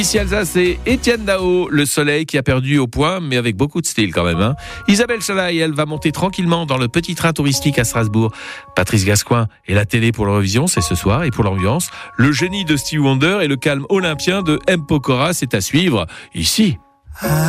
Ici Alsace, c'est Étienne Dao, le soleil qui a perdu au point, mais avec beaucoup de style quand même. Isabelle Chalaï, elle va monter tranquillement dans le petit train touristique à Strasbourg. Patrice Gascoin et la télé pour l'Eurovision, c'est ce soir. Et pour l'ambiance, le génie de Stevie Wonder et le calme olympien de M. Pokora, c'est à suivre ici.